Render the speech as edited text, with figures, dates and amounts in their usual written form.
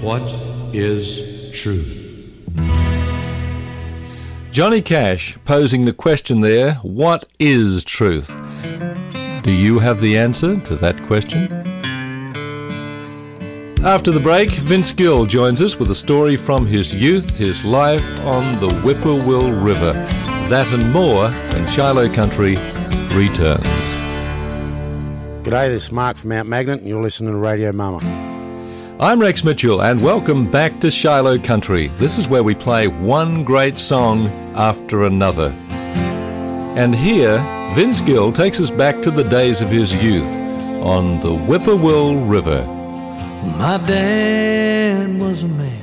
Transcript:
what is truth? Johnny Cash posing the question there, what is truth? Do you have the answer to that question? After the break, Vince Gill joins us with a story from his youth, his life on the Whippoorwill River. That and more when Shiloh Country returns. G'day, this is Mark from Mount Magnet and you're listening to Radio Mama. I'm Rex Mitchell and welcome back to Shiloh Country. This is where we play one great song after another. And here, Vince Gill takes us back to the days of his youth on the Whippoorwill River. My dad was a man